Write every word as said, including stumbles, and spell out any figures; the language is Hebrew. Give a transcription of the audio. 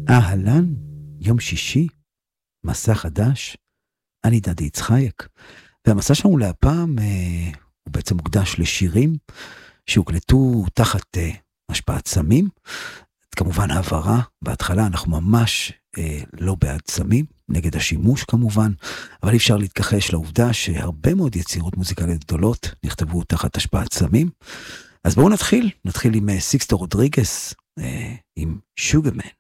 אהלן, יום שישי, מסע חדש, אני דדי יצחייק, והמסע שלנו להפעם אה, הוא בעצם מוקדש לשירים שהוקלטו תחת אה, השפעת סמים. כמובן העברה, בהתחלה אנחנו ממש אה, לא בעד סמים, נגד השימוש כמובן, אבל אי אפשר להתכחש לעובדה שהרבה מאוד יצירות מוזיקליות גדולות נכתבו תחת השפעת סמים. אז בואו נתחיל, נתחיל עם אה, סיקסטו רודריגס, אה, עם שוגרמן.